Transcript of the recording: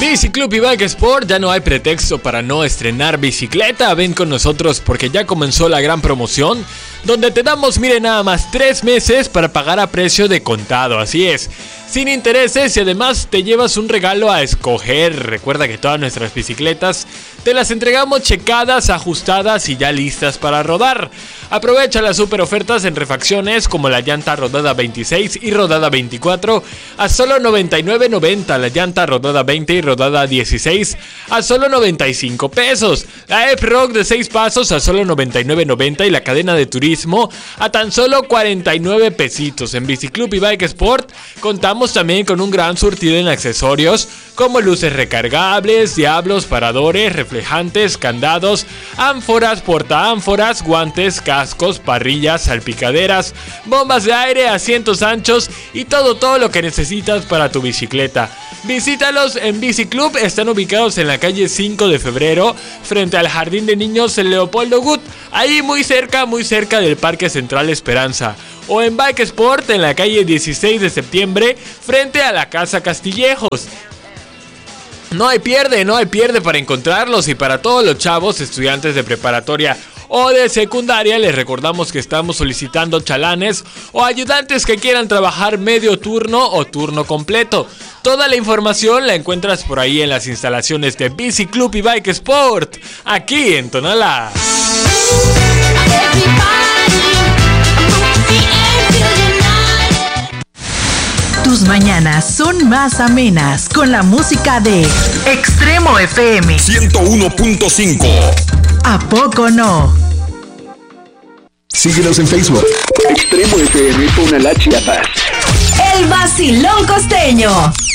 Bici Club y Bike Sport, ya no hay pretexto para no estrenar bicicleta. Ven con nosotros porque ya comenzó la gran promoción, donde te damos, mire, nada más 3 meses para pagar a precio de contado. Así es, sin intereses, y además te llevas un regalo a escoger. Recuerda que todas nuestras bicicletas te las entregamos checadas, ajustadas y ya listas para rodar. Aprovecha las super ofertas en refacciones como la llanta rodada 26 y rodada 24 a solo $99.90, la llanta rodada 20 y rodada 16 a solo $95, la F-Rock de 6 pasos a solo $99.90 y la cadena de turismo a tan solo 49 pesitos. En Biciclub y Bike Sport contamos también con un gran surtido en accesorios como luces recargables, diablos, paradores, reflejantes, candados, ánforas, portaánforas, guantes, cascos, parrillas, salpicaderas, bombas de aire, asientos anchos y todo lo que necesitas para tu bicicleta. Visítalos en Biciclub, están ubicados en la calle 5 de febrero, frente al Jardín de Niños Leopoldo Gut, ahí muy cerca del Parque Central Esperanza. O en Bike Sport en la calle 16 de septiembre, frente a la Casa Castillejos. No hay pierde para encontrarlos. Y para todos los chavos, estudiantes de preparatoria o de secundaria, les recordamos que estamos solicitando chalanes o ayudantes que quieran trabajar medio turno o turno completo. Toda la información la encuentras por ahí en las instalaciones de Bici Club y Bike Sport, aquí en Tonalá. Tus mañanas son más amenas con la música de Extremo FM 101.5. ¿A poco no? Síguenos en Facebook. Extremo FM Tonalá, Chiapas. El vacilón costeño.